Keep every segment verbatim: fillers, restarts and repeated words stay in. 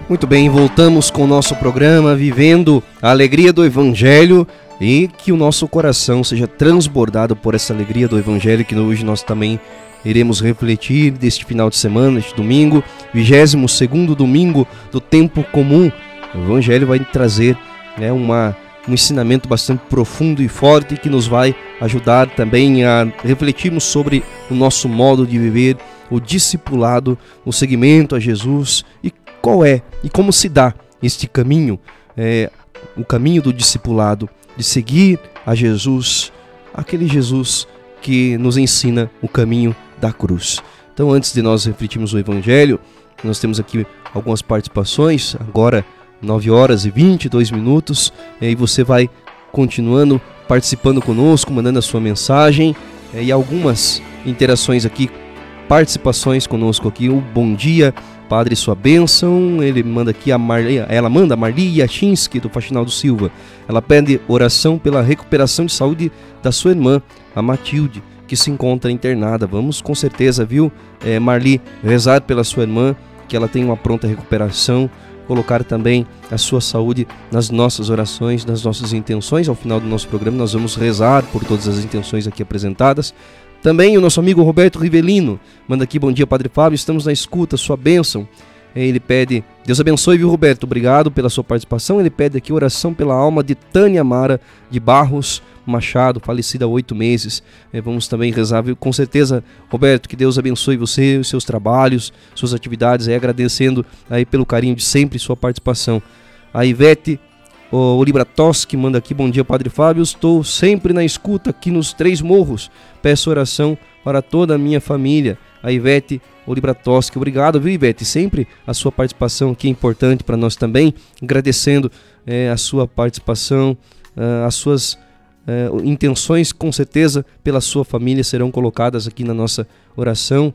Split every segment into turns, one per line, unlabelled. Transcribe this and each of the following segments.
Muito bem, voltamos com o nosso programa Vivendo a Alegria do Evangelho e que o nosso coração seja transbordado por essa alegria do Evangelho que hoje nós também iremos refletir deste final de semana, este domingo, vigésimo segundo domingo do tempo comum. O Evangelho vai trazer né, uma, um ensinamento bastante profundo e forte que nos vai ajudar também a refletirmos sobre o nosso modo de viver, o discipulado, o seguimento a Jesus e qual é e como se dá este caminho, é, o caminho do discipulado, de seguir a Jesus, aquele Jesus que nos ensina o caminho da cruz. Então, antes de nós refletirmos o Evangelho, nós temos aqui algumas participações, agora nove horas e vinte e dois minutos, e você vai continuando participando conosco, mandando a sua mensagem, e algumas interações aqui, participações conosco aqui, o bom dia, Padre, sua bênção. Ele manda aqui a Marli, ela manda a Marli Yachinski do Faxinaldo Silva. Ela pede oração pela recuperação de saúde da sua irmã, a Matilde, que se encontra internada. Vamos com certeza, viu, é, Marli, rezar pela sua irmã, que ela tenha uma pronta recuperação, colocar também a sua saúde nas nossas orações, nas nossas intenções. Ao final do nosso programa nós vamos rezar por todas as intenções aqui apresentadas. Também o nosso amigo Roberto Rivelino manda aqui, bom dia Padre Fábio, estamos na escuta, sua bênção. Ele pede, Deus abençoe, viu Roberto, obrigado pela sua participação. Ele pede aqui oração pela alma de Tânia Mara de Barros Machado, falecida há oito meses. É, vamos também rezar, viu? Com certeza, Roberto, que Deus abençoe você, os seus trabalhos, suas atividades, é, agradecendo aí pelo carinho de sempre sua participação. A Ivete O Olibratoski manda aqui, bom dia Padre Fábio, estou sempre na escuta aqui nos Três Morros, peço oração para toda a minha família. A Ivete Olibratoski, obrigado, viu Ivete, sempre a sua participação aqui é importante para nós também, agradecendo é, a sua participação, uh, as suas uh, intenções com certeza pela sua família serão colocadas aqui na nossa oração.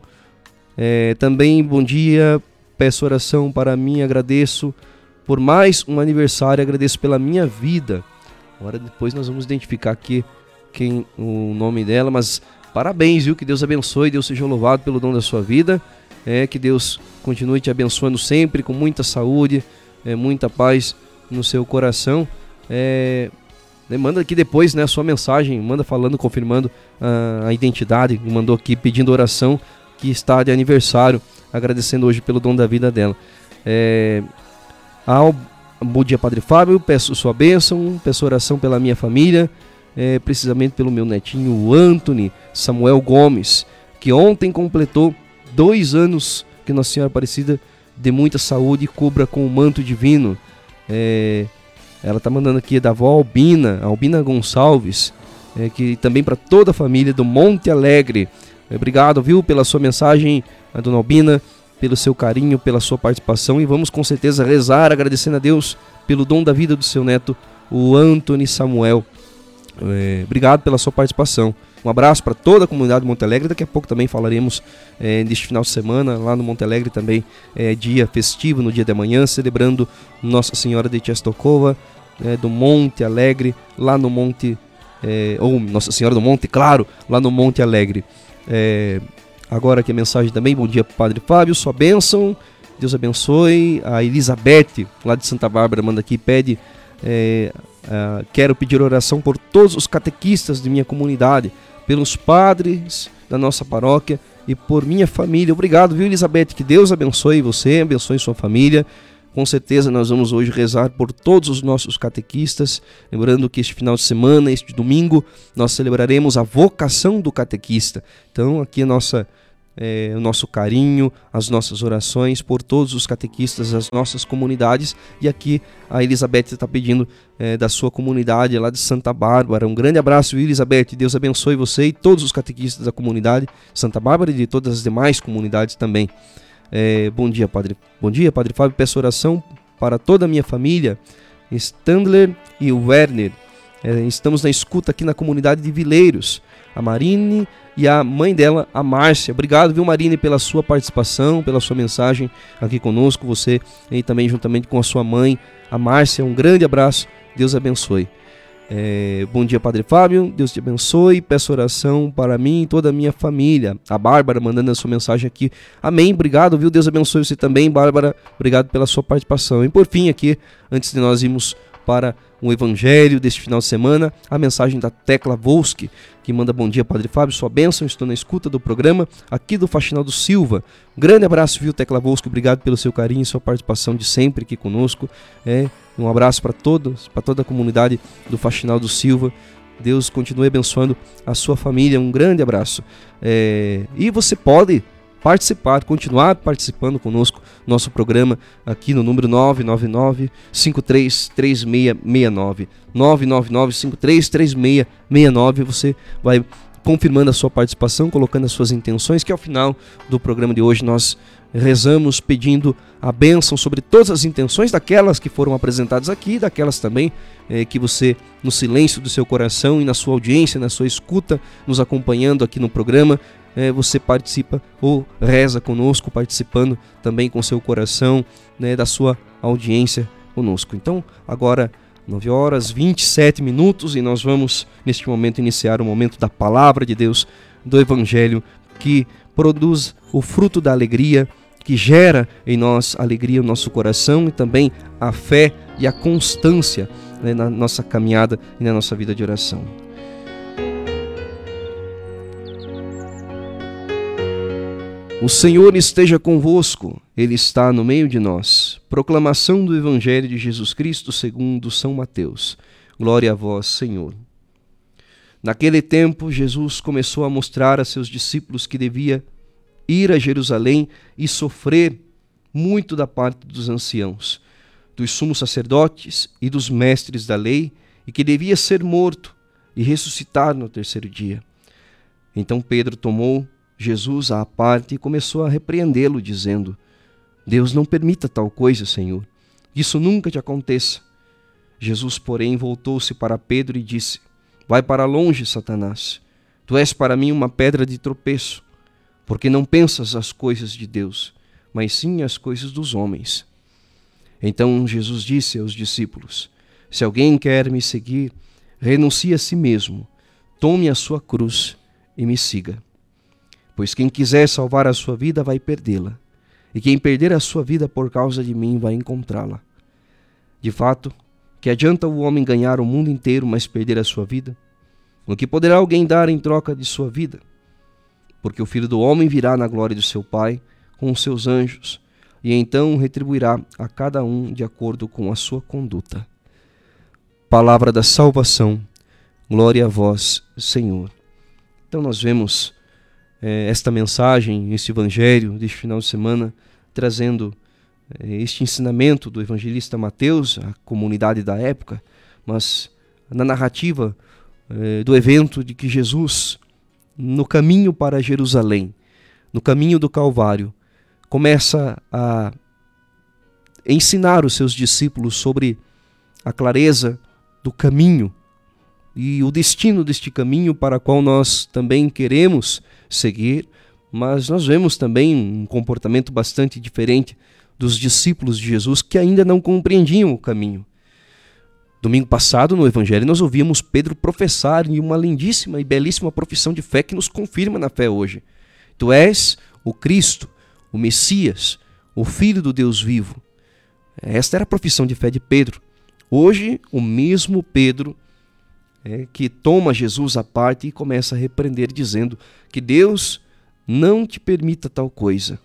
É, também bom dia, peço oração para mim, agradeço por mais um aniversário, agradeço pela minha vida. Agora depois nós vamos identificar aqui quem, o nome dela, mas parabéns, viu? Que Deus abençoe, Deus seja louvado pelo dom da sua vida. É, que Deus continue te abençoando sempre, com muita saúde, é, muita paz no seu coração. É, manda aqui depois né, a sua mensagem, manda falando, confirmando a, a identidade, mandou aqui pedindo oração, que está de aniversário, agradecendo hoje pelo dom da vida dela. É... Ao, bom dia Padre Fábio, peço sua bênção, peço oração pela minha família, é, precisamente pelo meu netinho o Anthony Samuel Gomes, que ontem completou dois anos, que Nossa Senhora Aparecida dê muita saúde e cubra com o manto divino. É, ela está mandando aqui da avó Albina, Albina Gonçalves, é, que também para toda a família do Monte Alegre. Obrigado, viu, pela sua mensagem, a dona Albina, pelo seu carinho, pela sua participação, e vamos com certeza rezar, agradecendo a Deus pelo dom da vida do seu neto, o Anthony Samuel. É, obrigado pela sua participação. Um abraço para toda a comunidade de Monte Alegre. Daqui a pouco também falaremos é, deste final de semana, lá no Monte Alegre também, é, dia festivo, no dia de amanhã, celebrando Nossa Senhora de Częstochowa, é, do Monte Alegre, lá no Monte, é, ou Nossa Senhora do Monte, claro, lá no Monte Alegre. É, Agora aqui a mensagem também, bom dia Padre Fábio, sua bênção, Deus abençoe. A Elizabeth, lá de Santa Bárbara, manda aqui, pede, é, uh, quero pedir oração por todos os catequistas de minha comunidade, pelos padres da nossa paróquia e por minha família. Obrigado, viu Elizabeth, que Deus abençoe você, abençoe sua família. Com certeza nós vamos hoje rezar por todos os nossos catequistas, lembrando que este final de semana, este domingo, nós celebraremos a vocação do catequista. Então aqui a nossa, é, o nosso carinho, as nossas orações por todos os catequistas das nossas comunidades. E aqui a Elizabeth está pedindo é, da sua comunidade lá de Santa Bárbara. Um grande abraço, Elizabeth, Deus abençoe você e todos os catequistas da comunidade de Santa Bárbara e de todas as demais comunidades também. É, bom dia, Padre. Bom dia, Padre Fábio. Peço oração para toda a minha família, Standler e Werner. É, estamos na escuta aqui na comunidade de Vileiros. A Marine e a mãe dela, a Márcia. Obrigado, viu, Marine, pela sua participação, pela sua mensagem aqui conosco. Você e também juntamente com a sua mãe, a Márcia. Um grande abraço. Deus abençoe. É, bom dia, Padre Fábio, Deus te abençoe, peço oração para mim e toda a minha família. A Bárbara mandando a sua mensagem aqui. Amém, obrigado, viu? Deus abençoe você também, Bárbara, obrigado pela sua participação. E por fim aqui, antes de nós irmos para o Evangelho deste final de semana, a mensagem da Tecla Volsky, que manda bom dia, Padre Fábio, sua bênção, estou na escuta do programa aqui do Faxinal Silva. Um grande abraço, viu, Tecla Volsky, obrigado pelo seu carinho e sua participação de sempre aqui conosco. É, um abraço para todos, para toda a comunidade do Faxinal Silva. Deus continue abençoando a sua família, um grande abraço. É, e você pode participar, continuar participando conosco no nosso programa aqui no número nove nove nove, cinco três três seis seis nove, nove nove nove, cinco três três seis seis nove. Você vai confirmando a sua participação, colocando as suas intenções, que ao final do programa de hoje nós rezamos pedindo a bênção sobre todas as intenções, daquelas que foram apresentadas aqui, daquelas também eh, que você, no silêncio do seu coração e na sua audiência, na sua escuta, nos acompanhando aqui no programa, É, você participa ou reza conosco, participando também com seu coração, né, da sua audiência conosco. Então, agora, nove horas e vinte e sete minutos, e nós vamos, neste momento, iniciar o momento da Palavra de Deus, do Evangelho, que produz o fruto da alegria, que gera em nós alegria no nosso coração e também a fé e a constância, né, na nossa caminhada e na nossa vida de oração. O Senhor esteja convosco, Ele está no meio de nós. Proclamação do Evangelho de Jesus Cristo segundo São Mateus. Glória a vós, Senhor. Naquele tempo, Jesus começou a mostrar a seus discípulos que devia ir a Jerusalém e sofrer muito da parte dos anciãos, dos sumos sacerdotes e dos mestres da lei, e que devia ser morto e ressuscitar no terceiro dia. Então Pedro tomou Jesus à parte e começou a repreendê-lo, dizendo: Deus não permita tal coisa, Senhor. Isso nunca te aconteça. Jesus, porém, voltou-se para Pedro e disse: Vai para longe, Satanás. Tu és para mim uma pedra de tropeço, porque não pensas as coisas de Deus, mas sim as coisas dos homens. Então Jesus disse aos discípulos: Se alguém quer me seguir, renuncie a si mesmo, tome a sua cruz e me siga. Pois quem quiser salvar a sua vida vai perdê-la, e quem perder a sua vida por causa de mim vai encontrá-la. De fato, que adianta o homem ganhar o mundo inteiro, mas perder a sua vida? O que poderá alguém dar em troca de sua vida? Porque o Filho do Homem virá na glória do seu Pai com os seus anjos, e então retribuirá a cada um de acordo com a sua conduta. Palavra da salvação, glória a vós, Senhor. Então nós vemos esta mensagem, este evangelho deste final de semana, trazendo este ensinamento do evangelista Mateus à comunidade da época, mas na narrativa do evento de que Jesus, no caminho para Jerusalém, no caminho do Calvário, começa a ensinar os seus discípulos sobre a clareza do caminho e o destino deste caminho para o qual nós também queremos seguir, mas nós vemos também um comportamento bastante diferente dos discípulos de Jesus que ainda não compreendiam o caminho. Domingo passado, no Evangelho, nós ouvimos Pedro professar em uma lindíssima e belíssima profissão de fé que nos confirma na fé hoje. Tu és o Cristo, o Messias, o Filho do Deus vivo. Esta era a profissão de fé de Pedro. Hoje, o mesmo Pedro É, que toma Jesus à parte e começa a repreender, dizendo que Deus não te permita tal coisa.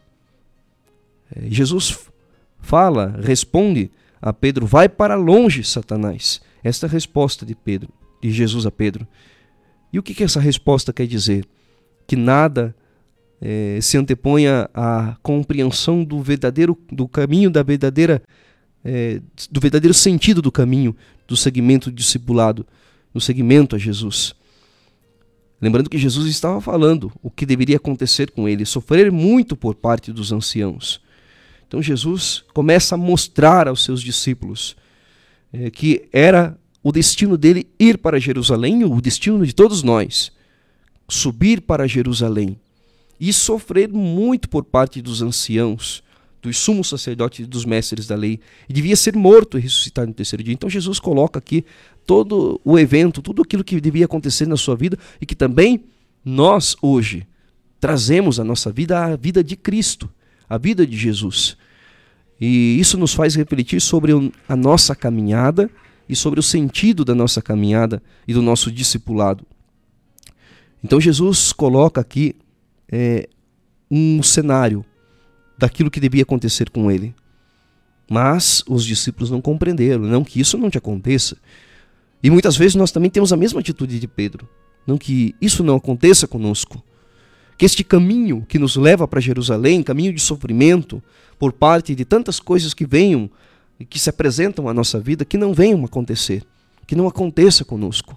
É, Jesus fala, responde a Pedro: vai para longe, Satanás. Esta é a resposta de Pedro, de Jesus a Pedro. E o que, que essa resposta quer dizer? Que nada é, se anteponha à compreensão do verdadeiro, do caminho, da verdadeira, é, do verdadeiro sentido do caminho, do segmento discipulado, no seguimento a Jesus. Lembrando que Jesus estava falando o que deveria acontecer com ele, sofrer muito por parte dos anciãos. Então Jesus começa a mostrar aos seus discípulos é, que era o destino dele ir para Jerusalém, o destino de todos nós, subir para Jerusalém e sofrer muito por parte dos anciãos, dos sumos sacerdotes e dos mestres da lei, e devia ser morto e ressuscitar no terceiro dia. Então Jesus coloca aqui todo o evento, tudo aquilo que devia acontecer na sua vida, e que também nós hoje trazemos a nossa vida, a vida de Cristo, a vida de Jesus. E isso nos faz refletir sobre a nossa caminhada e sobre o sentido da nossa caminhada e do nosso discipulado. Então Jesus coloca aqui é, um cenário daquilo que devia acontecer com ele. Mas os discípulos não compreenderam, não que isso não te aconteça. E muitas vezes nós também temos a mesma atitude de Pedro, não que isso não aconteça conosco. Que este caminho que nos leva para Jerusalém, caminho de sofrimento, por parte de tantas coisas que venham e que se apresentam à nossa vida, que não venham acontecer, que não aconteça conosco.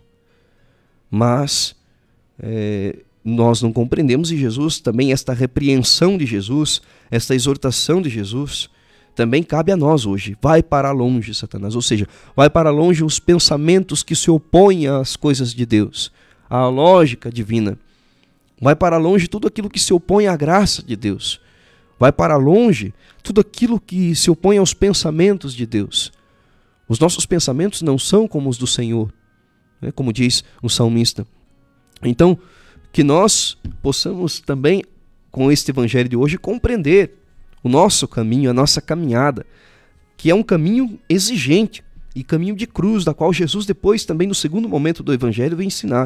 Mas é, nós não compreendemos, e Jesus também, esta repreensão de Jesus, esta exortação de Jesus, também cabe a nós hoje. Vai para longe, Satanás, ou seja, vai para longe os pensamentos que se opõem às coisas de Deus, à lógica divina. Vai para longe tudo aquilo que se opõe à graça de Deus. Vai para longe tudo aquilo que se opõe aos pensamentos de Deus. Os nossos pensamentos não são como os do Senhor, né? Como diz o salmista. Então, que nós possamos também, com este evangelho de hoje, compreender o nosso caminho, a nossa caminhada, que é um caminho exigente e caminho de cruz, da qual Jesus depois também no segundo momento do evangelho vem ensinar.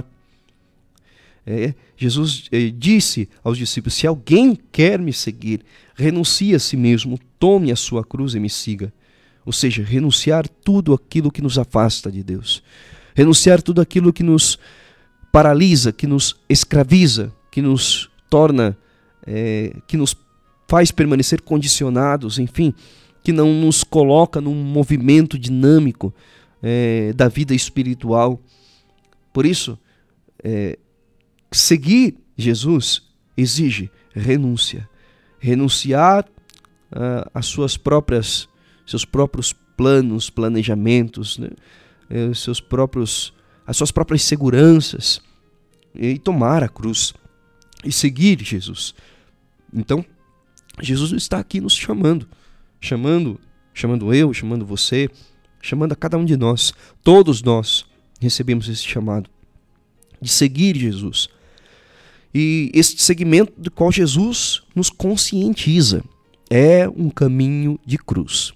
É, Jesus é, disse aos discípulos: se alguém quer me seguir, renuncie a si mesmo, tome a sua cruz e me siga. Ou seja, renunciar tudo aquilo que nos afasta de Deus. Renunciar tudo aquilo que nos paralisa, que nos escraviza, que nos torna, é, que nos faz permanecer condicionados, enfim, que não nos coloca num movimento dinâmico é, da vida espiritual. Por isso, é, seguir Jesus exige renúncia. Renunciar uh, às suas próprias, seus próprios planos, planejamentos, né? é, seus próprios, as suas próprias seguranças, e tomar a cruz e seguir Jesus. Então, Jesus está aqui nos chamando, chamando, chamando eu, chamando você, chamando a cada um de nós. Todos nós recebemos esse chamado de seguir Jesus. E este segmento do qual Jesus nos conscientiza é um caminho de cruz.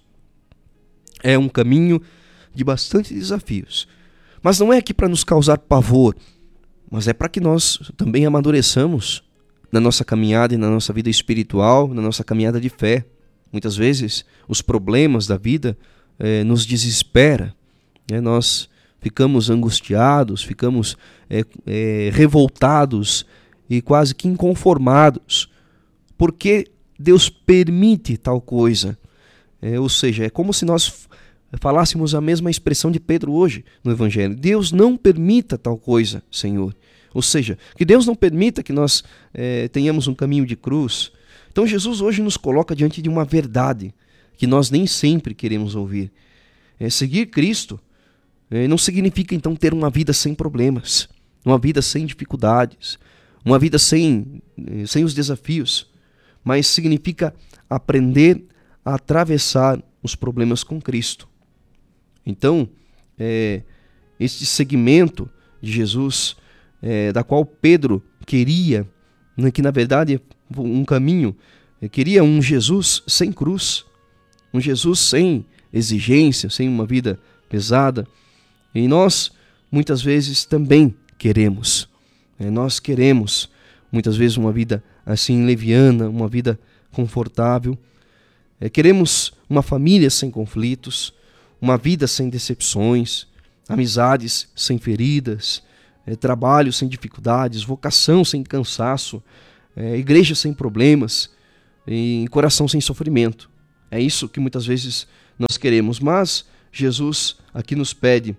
É um caminho de bastante desafios. Mas não é aqui para nos causar pavor, mas é para que nós também amadureçamos na nossa caminhada e na nossa vida espiritual, na nossa caminhada de fé. Muitas vezes os problemas da vida eh, nos desespera, né? Nós ficamos angustiados, ficamos eh, eh, revoltados e quase que inconformados, porque Deus permite tal coisa. É, ou seja, é como se nós falássemos a mesma expressão de Pedro hoje no Evangelho. Deus não permita tal coisa, Senhor. Ou seja, que Deus não permita que nós é, tenhamos um caminho de cruz. Então Jesus hoje nos coloca diante de uma verdade que nós nem sempre queremos ouvir. É, seguir Cristo é, não significa então ter uma vida sem problemas, uma vida sem dificuldades, uma vida sem, sem os desafios, mas significa aprender a atravessar os problemas com Cristo. Então, é, este segmento de Jesus, é, da qual Pedro queria, né, que na verdade um caminho, queria um Jesus sem cruz, um Jesus sem exigência, sem uma vida pesada, e nós muitas vezes também queremos. Nós queremos, muitas vezes, uma vida assim leviana, uma vida confortável. É, queremos uma família sem conflitos, uma vida sem decepções, amizades sem feridas, é, trabalho sem dificuldades, vocação sem cansaço, é, igreja sem problemas, e coração sem sofrimento. É isso que muitas vezes nós queremos, mas Jesus aqui nos pede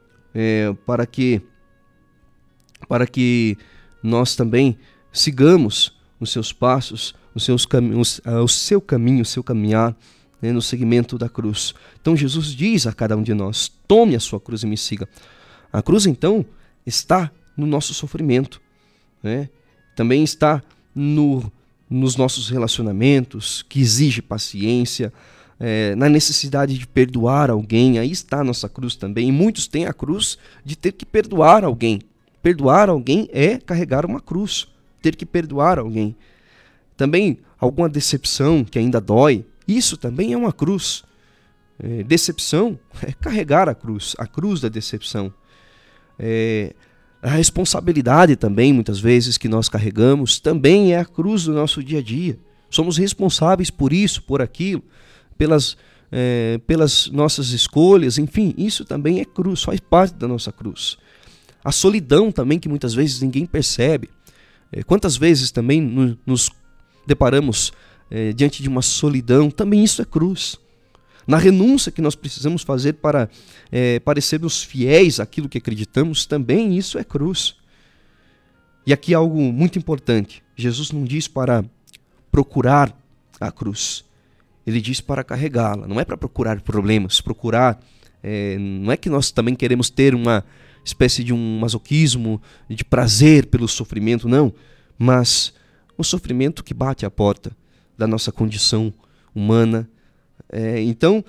é, para que para que nós também sigamos os seus passos, os seus caminhos, o seu caminho, o seu caminhar, né, no segmento da cruz. Então Jesus diz a cada um de nós: tome a sua cruz e me siga. A cruz, então, está no nosso sofrimento, né? Também está no, nos nossos relacionamentos, que exige paciência, é, na necessidade de perdoar alguém. Aí está a nossa cruz também. E muitos têm a cruz de ter que perdoar alguém. Perdoar alguém é carregar uma cruz, ter que perdoar alguém. Também alguma decepção que ainda dói, isso também é uma cruz. É, decepção é carregar a cruz, a cruz da decepção. É, a responsabilidade também, muitas vezes, que nós carregamos, também é a cruz do nosso dia a dia. Somos responsáveis por isso, por aquilo, pelas, é, pelas nossas escolhas, enfim, isso também é cruz, faz parte da nossa cruz. A solidão também, que muitas vezes ninguém percebe. É, quantas vezes também no, nos deparamos é, diante de uma solidão, também isso é cruz. Na renúncia que nós precisamos fazer para é, parecermos fiéis àquilo que acreditamos, também isso é cruz. E aqui algo muito importante. Jesus não diz para procurar a cruz. Ele diz para carregá-la. Não é para procurar problemas. Procurar, é, não é que nós também queremos ter uma espécie de um masoquismo, de prazer pelo sofrimento, não. Mas um sofrimento que bate à porta da nossa condição humana. É, então,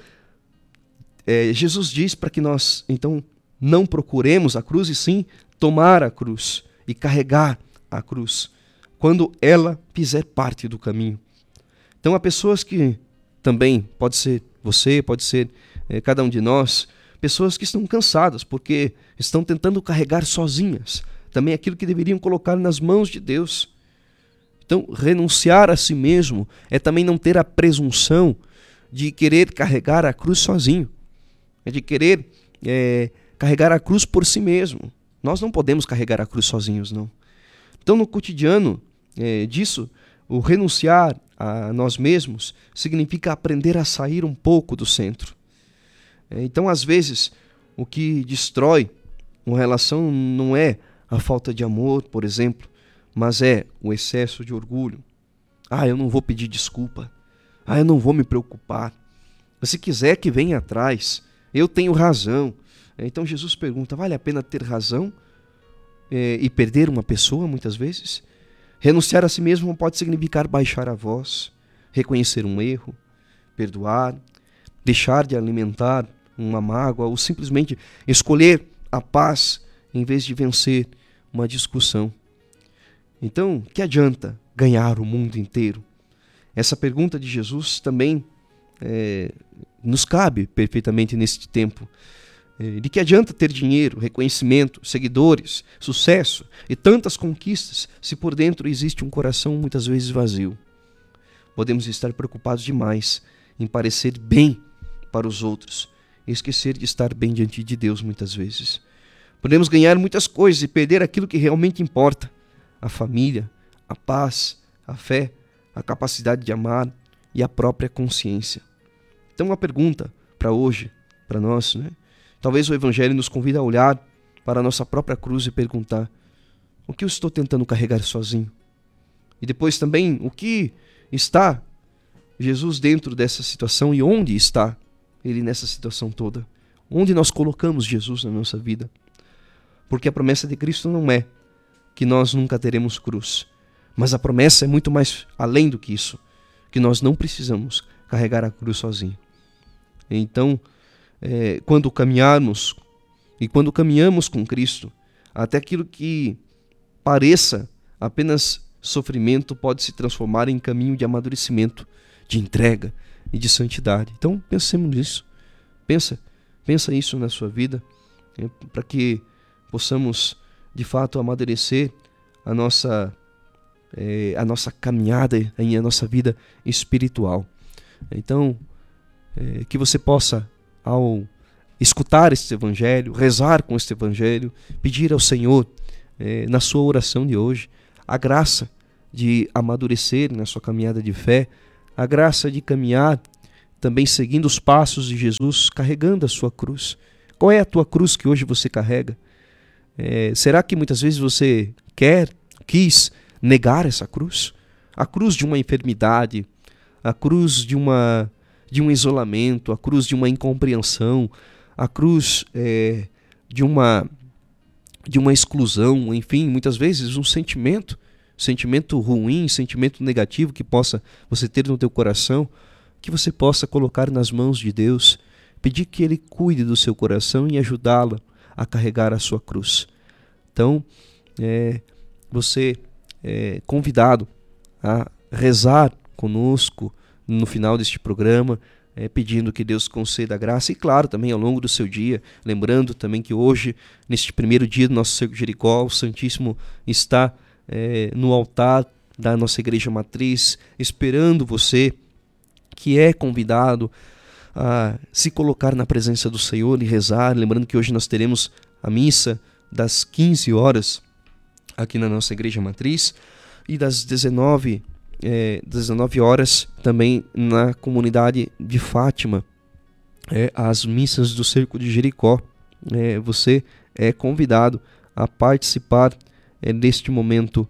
é, Jesus diz para que nós então não procuremos a cruz, e sim tomar a cruz e carregar a cruz, quando ela fizer parte do caminho. Então há pessoas que também, pode ser você, pode ser é, cada um de nós, pessoas que estão cansadas porque estão tentando carregar sozinhas também aquilo que deveriam colocar nas mãos de Deus. Então, renunciar a si mesmo é também não ter a presunção de querer carregar a cruz sozinho, é de querer é, carregar a cruz por si mesmo. Nós não podemos carregar a cruz sozinhos, não. Então, no cotidiano é, disso, o renunciar a nós mesmos significa aprender a sair um pouco do centro. É, então, às vezes, o que destrói uma relação não é a falta de amor, por exemplo, mas é o excesso de orgulho. Ah, eu não vou pedir desculpa. Ah, eu não vou me preocupar. Se quiser que venha atrás, eu tenho razão. Então Jesus pergunta, vale a pena ter razão é, e perder uma pessoa muitas vezes? Renunciar a si mesmo pode significar baixar a voz, reconhecer um erro, perdoar, deixar de alimentar uma mágoa ou simplesmente escolher a paz em vez de vencer uma discussão. Então, que adianta ganhar o mundo inteiro? Essa pergunta de Jesus também é, nos cabe perfeitamente neste tempo. É, de que adianta ter dinheiro, reconhecimento, seguidores, sucesso e tantas conquistas se por dentro existe um coração muitas vezes vazio? Podemos estar preocupados demais em parecer bem para os outros e esquecer de estar bem diante de Deus muitas vezes. Podemos ganhar muitas coisas e perder aquilo que realmente importa: a família, a paz, a fé, a capacidade de amar e a própria consciência. Então, uma pergunta para hoje, para nós, né? Talvez o Evangelho nos convide a olhar para a nossa própria cruz e perguntar: o que eu estou tentando carregar sozinho? E depois também, o que está Jesus dentro dessa situação e onde está Ele nessa situação toda? Onde nós colocamos Jesus na nossa vida? Porque a promessa de Cristo não é que nós nunca teremos cruz, mas a promessa é muito mais além do que isso, que nós não precisamos carregar a cruz sozinho. Então, é, quando caminharmos, e quando caminhamos com Cristo, até aquilo que pareça apenas sofrimento pode se transformar em caminho de amadurecimento, de entrega e de santidade. Então, pensemos nisso. Pensa, pensa isso na sua vida, é, para que possamos, de fato, amadurecer a nossa É, a nossa caminhada e a nossa vida espiritual. Então, é, que você possa, ao escutar este Evangelho, rezar com este Evangelho, pedir ao Senhor, é, na sua oração de hoje, a graça de amadurecer na sua caminhada de fé, a graça de caminhar também seguindo os passos de Jesus, carregando a sua cruz. Qual é a tua cruz que hoje você carrega? É, será que muitas vezes você quer, quis negar essa cruz? A cruz de uma enfermidade, a cruz de, uma, de um isolamento, a cruz de uma incompreensão, a cruz é, de, uma, de uma exclusão, enfim, muitas vezes um sentimento. sentimento ruim, sentimento negativo que possa você ter no teu coração, que você possa colocar nas mãos de Deus, pedir que Ele cuide do seu coração e ajudá-la a carregar a sua cruz. Então, é, você é convidado a rezar conosco no final deste programa, é, pedindo que Deus conceda a graça e, claro, também ao longo do seu dia, lembrando também que hoje, neste primeiro dia do nosso Cerco de Jericó, o Santíssimo está é, no altar da nossa Igreja Matriz, esperando você, que é convidado a se colocar na presença do Senhor e rezar. Lembrando que hoje nós teremos a missa das quinze horas aqui na nossa Igreja Matriz e das dezenove, é, dezenove horas também na comunidade de Fátima, é, as missas do Cerco de Jericó. É, você é convidado a participar é, deste momento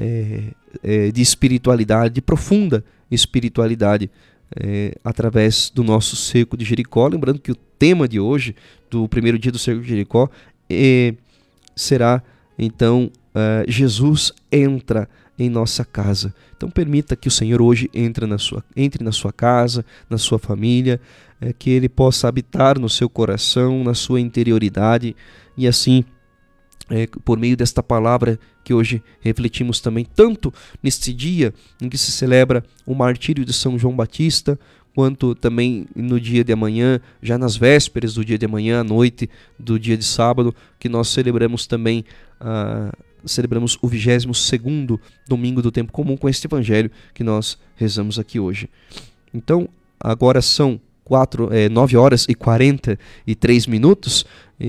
é, é, de espiritualidade, de profunda espiritualidade, É, através do nosso Cerco de Jericó. Lembrando que o tema de hoje, do primeiro dia do Cerco de Jericó, é, será então uh, Jesus entra em nossa casa. Então permita que o Senhor hoje entre na sua, entre na sua casa, na sua família, é, que Ele possa habitar no seu coração, na sua interioridade, e assim, É, por meio desta palavra que hoje refletimos também, tanto neste dia em que se celebra o martírio de São João Batista, quanto também no dia de amanhã, já nas vésperas do dia de amanhã, à noite do dia de sábado, que nós celebramos também, ah, celebramos o vigésimo segundo domingo do tempo comum com este evangelho que nós rezamos aqui hoje. Então, agora são quatro, é, nove horas e quarenta e três minutos,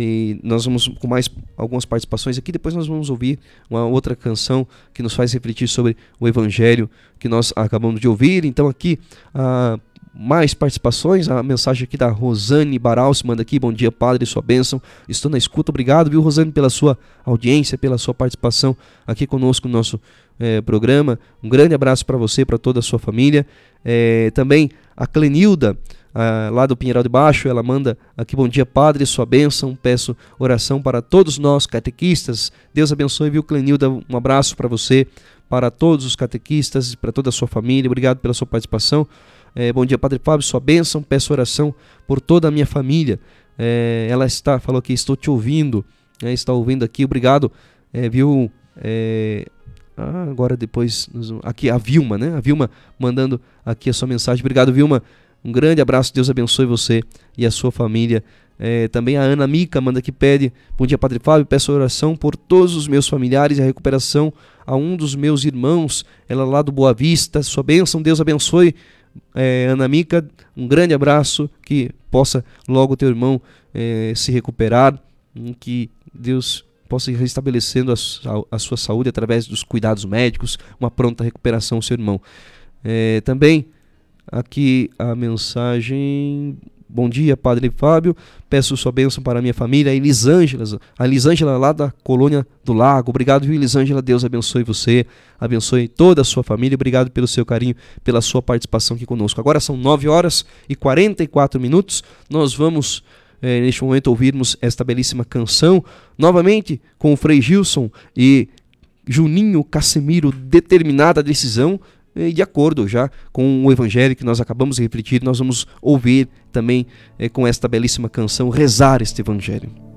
e nós vamos com mais algumas participações aqui. Depois nós vamos ouvir uma outra canção que nos faz refletir sobre o evangelho que nós acabamos de ouvir. Então aqui ah, mais participações, a mensagem aqui da Rosane Baraus manda aqui: bom dia, padre, sua bênção, estou na escuta. Obrigado, viu, Rosane, pela sua audiência, pela sua participação aqui conosco no nosso é, programa. Um grande abraço para você, para toda a sua família. É, também a Clenilda, Ah, lá do Pinheiral de Baixo, ela manda aqui: bom dia, padre, sua bênção, peço oração para todos nós catequistas. Deus abençoe, viu, Clenilda, um abraço para você, para todos os catequistas, para toda a sua família. Obrigado pela sua participação. É, bom dia, padre Fábio, sua bênção, peço oração por toda a minha família. É, ela está, falou aqui: estou te ouvindo, é, está ouvindo aqui. Obrigado, é, viu, é, ah, agora depois, aqui a Vilma, né, a Vilma mandando aqui a sua mensagem. Obrigado, Vilma. Um grande abraço, Deus abençoe você e a sua família. É, também a Ana Mica manda aqui, pede: bom dia, padre Fábio, peço oração por todos os meus familiares e a recuperação a um dos meus irmãos, ela lá do Boa Vista. Sua bênção, Deus abençoe, é, Ana Mica. Um grande abraço, que possa logo teu irmão é, se recuperar, que Deus possa ir restabelecendo a, a sua saúde através dos cuidados médicos, uma pronta recuperação ao seu irmão. É, também aqui a mensagem: bom dia, padre Fábio, peço sua bênção para a minha família, a Elisângela, a Elisângela lá da Colônia do Lago. Obrigado, viu, Elisângela, Deus abençoe você, abençoe toda a sua família. Obrigado pelo seu carinho, pela sua participação aqui conosco. Agora são nove horas e quarenta e quatro minutos, nós vamos é, neste momento ouvirmos esta belíssima canção, novamente com o Frei Gilson e Juninho Casemiro, Determinada Decisão. De acordo já com o evangelho que nós acabamos de refletir, nós vamos ouvir também é, com esta belíssima canção, rezar este evangelho.